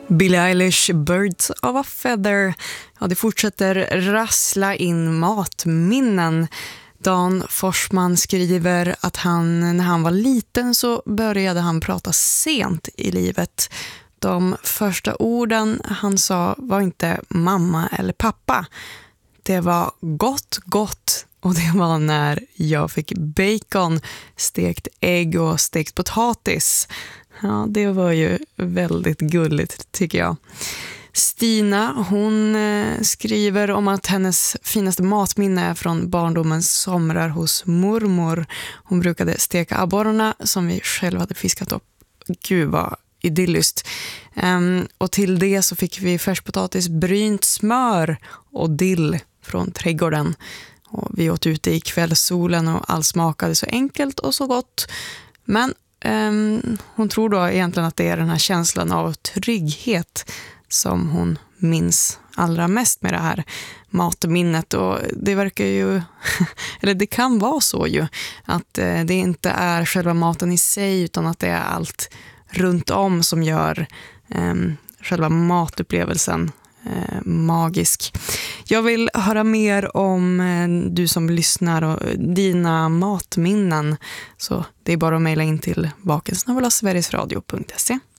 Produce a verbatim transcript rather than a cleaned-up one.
Billie Eilish, Birds of a Feather. Ja, det fortsätter rassla in matminnen. Dan Forsman skriver att han, när han var liten så började han prata sent i livet. De första orden han sa var inte mamma eller pappa. Det var gott, gott. Och det var när jag fick bacon, stekt ägg och stekt potatis. Ja, det var ju väldigt gulligt tycker jag. Stina, hon eh, skriver om att hennes finaste matminne är från barndomens somrar hos mormor. Hon brukade steka abborrarna som vi själva hade fiskat upp. Gud vad idylliskt. Um, och till det så fick vi färskpotatis, brynt smör och dill från trädgården. Och vi åt ute i kvällssolen och allt smakade så enkelt och så gott. Men um, hon tror då egentligen att det är den här känslan av trygghet som hon minns allra mest med det här matminnet. Och det verkar ju, eller det kan vara så ju, att eh, det inte är själva maten i sig utan att det är allt runt om som gör eh, själva matupplevelsen eh, magisk. Jag vill höra mer om eh, du som lyssnar och dina matminnen, så det är bara att mejla in till bakensnabel-a sverigesradio punkt se.